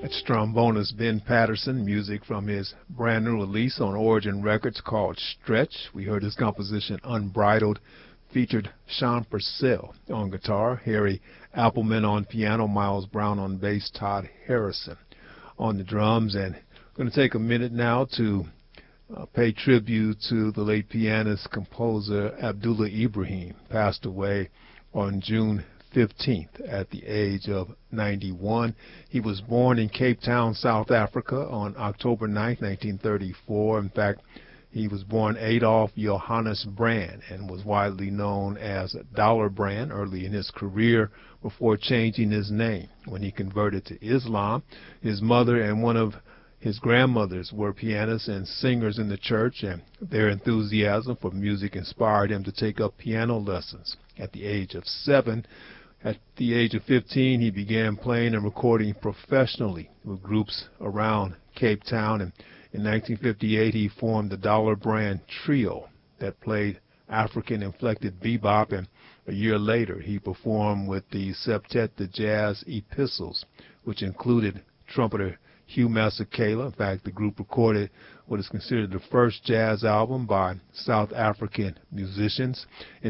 That's trombonist Ben Patterson, music from his brand new release on Origin Records called Stretch. We heard his composition Unbridled, featured Sean Purcell on guitar, Harry Appleman on piano, Miles Brown on bass, Todd Harrison on the drums. And we're going to take a minute now to pay tribute to the late pianist composer Abdullah Ibrahim, passed away on June 15th at the age of 91. He was born in Cape Town, South Africa on October 9th, 1934. In fact, he was born Adolf Johannes Brand and was widely known as Dollar Brand early in his career before changing his name when he converted to Islam. His mother and one of his grandmothers were pianists and singers in the church, and their enthusiasm for music inspired him to take up piano lessons at the age of 7. At the age of 15, he began playing and recording professionally with groups around Cape Town, and in 1958 he formed the Dollar Brand Trio that played African-inflected bebop, and a year later he performed with the Septet de Jazz Epistles, which included trumpeter Hugh Masekela. In fact, the group recorded what is considered the first jazz album by South African musicians. In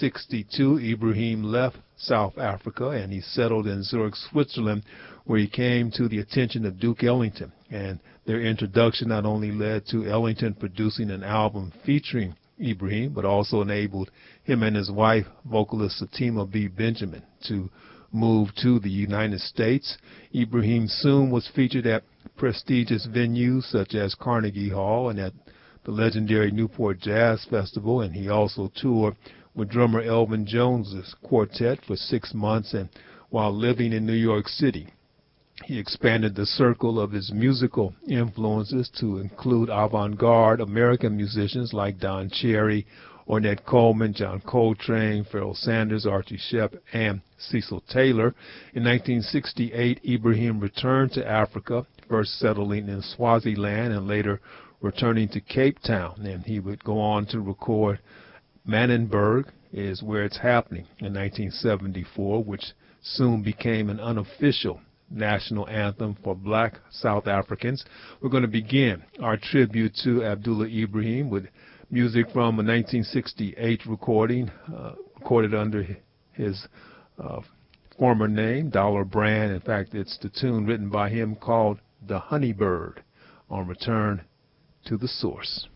1962, Ibrahim left South Africa and he settled in Zurich, Switzerland, where he came to the attention of Duke Ellington. And their introduction not only led to Ellington producing an album featuring Ibrahim, but also enabled him and his wife, vocalist Satima B. Benjamin, to move to the United States. Ibrahim soon was featured at prestigious venues such as Carnegie Hall and at the legendary Newport Jazz Festival, and he also toured with drummer Elvin Jones's quartet for 6 months. And while living in New York City, he expanded the circle of his musical influences to include avant-garde American musicians like Don Cherry, Ornette Coleman, John Coltrane, Pharoah Sanders, Archie Shepp, and Cecil Taylor. In 1968, Ibrahim returned to Africa, first settling in Swaziland and later returning to Cape Town. And he would go on to record Manenberg is Where It's Happening in 1974, which soon became an unofficial national anthem for black South Africans. We're going to begin our tribute to Abdullah Ibrahim with music from a 1968 recording, recorded under his former name, Dollar Brand. In fact, it's the tune written by him called The Honeybird, on Return to the Source.